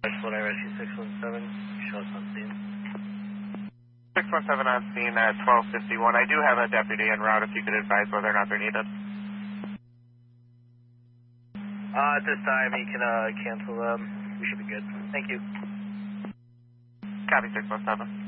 What I rescue 617, show us on scene. 617 on scene at 1251. I do have a deputy en route if you could advise whether or not they're needed. At this time, he can cancel them. We should be good. Thank you. Copy 617.